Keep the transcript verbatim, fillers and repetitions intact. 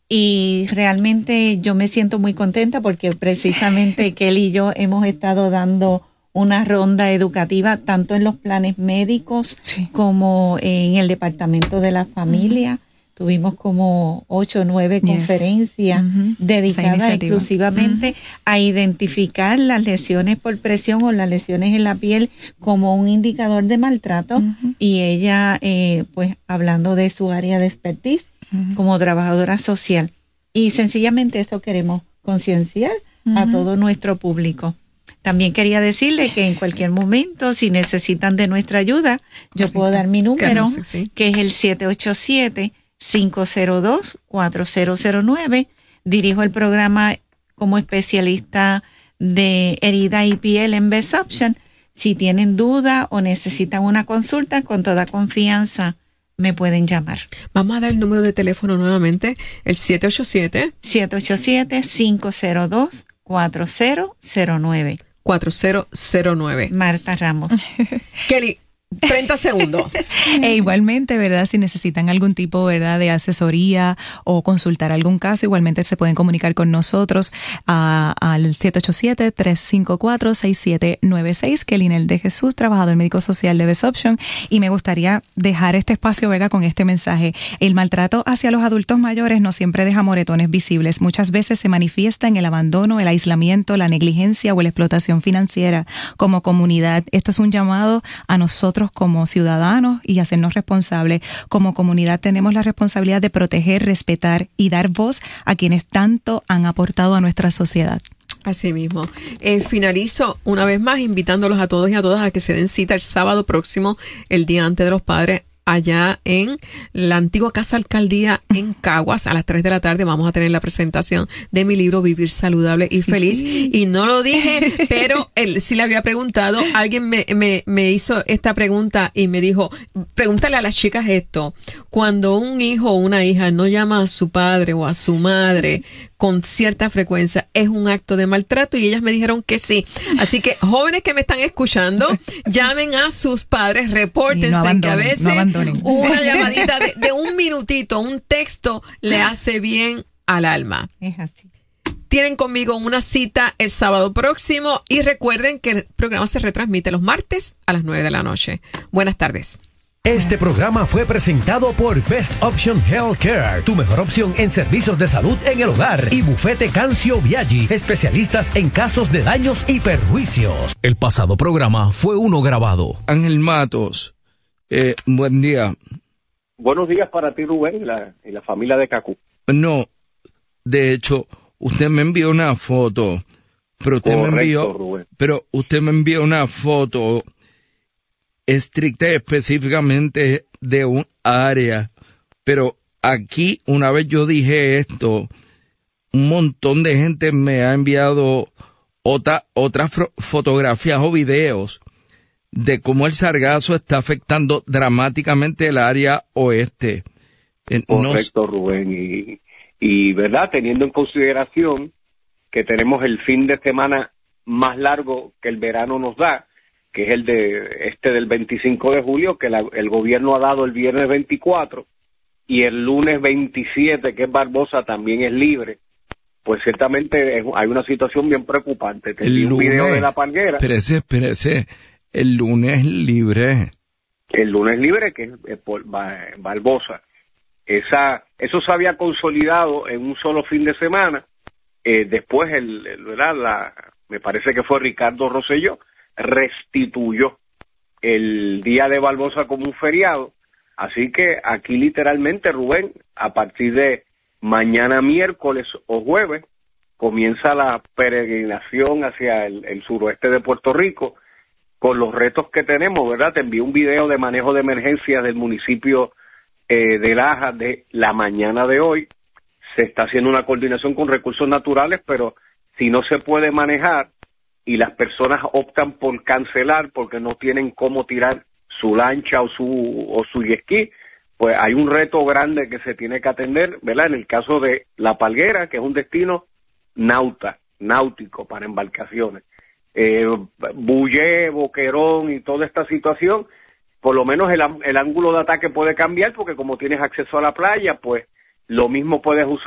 Y realmente yo me siento muy contenta porque precisamente Kelly y yo hemos estado dando una ronda educativa tanto en los planes médicos sí. como en el departamento de la familia. Uh-huh. Tuvimos como ocho o nueve yes. conferencias uh-huh. dedicadas exclusivamente uh-huh. a identificar las lesiones por presión o las lesiones en la piel como un indicador de maltrato. Uh-huh. Y ella, eh, pues hablando de su área de expertise, Uh-huh. como trabajadora social, y sencillamente eso queremos concienciar uh-huh. a todo nuestro público. También quería decirle que en cualquier momento, si necesitan de nuestra ayuda, yo Correcto. Puedo dar mi número, sí, sí. que es el siete ocho siete, cinco cero dos, cuatro cero cero nueve. Dirijo el programa como especialista de herida y piel en Best Option. Si tienen duda o necesitan una consulta, con toda confianza me pueden llamar. Vamos a dar el número de teléfono nuevamente, el siete ocho siete, cinco cero dos, cuatro cero cero nueve. cuatro cero cero nueve. Marta Ramos. Kelly, treinta segundos. E igualmente, ¿verdad? Si necesitan algún tipo, ¿verdad?, de asesoría o consultar algún caso, igualmente se pueden comunicar con nosotros uh, al siete ocho siete, tres cinco cuatro, seis siete nueve seis. Kelinel de Jesús, trabajador médico social de Best Option. Y me gustaría dejar este espacio, ¿verdad?, con este mensaje. El maltrato hacia los adultos mayores no siempre deja moretones visibles. Muchas veces se manifiesta en el abandono, el aislamiento, la negligencia o la explotación financiera. Como comunidad, esto es un llamado a nosotros como ciudadanos y hacernos responsables. Como comunidad tenemos la responsabilidad de proteger, respetar y dar voz a quienes tanto han aportado a nuestra sociedad. Así mismo. Eh, finalizo una vez más invitándolos a todos y a todas a que se den cita el sábado próximo, el día antes de los padres, allá en la antigua Casa Alcaldía en Caguas. A las tres de la tarde vamos a tener la presentación de mi libro Vivir Saludable y sí, Feliz. Sí. Y no lo dije, pero él sí le había preguntado. Alguien me, me, me hizo esta pregunta y me dijo, pregúntale a las chicas esto. Cuando un hijo o una hija no llama a su padre o a su madre con cierta frecuencia, ¿es un acto de maltrato? Y ellas me dijeron que sí. Así que, jóvenes que me están escuchando, llamen a sus padres, repórtense, no abandonen, que a veces no una llamadita de, de un minutito, un texto, le hace bien al alma. Es así. Tienen conmigo una cita el sábado próximo y recuerden que el programa se retransmite los martes a las nueve de la noche. Buenas tardes. Este programa fue presentado por Best Option Healthcare, tu mejor opción en servicios de salud en el hogar, y Bufete Cancio Biaggi, especialistas en casos de daños y perjuicios. El pasado programa fue uno grabado. Ángel Matos, eh, buen día. Buenos días para ti, Rubén, y la, y la familia de Cacú. No, de hecho, usted me envió una foto, pero usted Correcto, me envió, Rubén. pero usted me envió una foto estricta y específicamente de un área, pero aquí una vez yo dije esto, un montón de gente me ha enviado otra, otras fotografías o videos de cómo el sargazo está afectando dramáticamente el área oeste. Correcto, no... Rubén, y, y verdad, teniendo en consideración que tenemos el fin de semana más largo que el verano nos da, que es el de este del veinticinco de julio, que la, el gobierno ha dado el viernes veinticuatro, y el lunes veintisiete, que es Barbosa, también es libre, pues ciertamente es, hay una situación bien preocupante. Te el vi un lunes, video de la Palguera. Espérese, espérese, el lunes libre. El lunes libre, que es, es por Barbosa. Esa, eso se había consolidado en un solo fin de semana. Eh, después, el, el, ¿verdad? La, me parece que fue Ricardo Rosselló, restituyó el día de Barbosa como un feriado. Así que aquí literalmente, Rubén, a partir de mañana miércoles o jueves, comienza la peregrinación hacia el, el suroeste de Puerto Rico, con los retos que tenemos, ¿verdad? Te envié un video de manejo de emergencias del municipio eh, de Laja de la mañana de hoy. Se está haciendo una coordinación con recursos naturales, pero si no se puede manejar y las personas optan por cancelar porque no tienen cómo tirar su lancha o su o su jet ski, pues hay un reto grande que se tiene que atender, ¿verdad? En el caso de La Palguera, que es un destino nauta, náutico para embarcaciones. Eh, Bullé, Boquerón y toda esta situación, por lo menos el, el ángulo de ataque puede cambiar, porque como tienes acceso a la playa, pues lo mismo puedes usar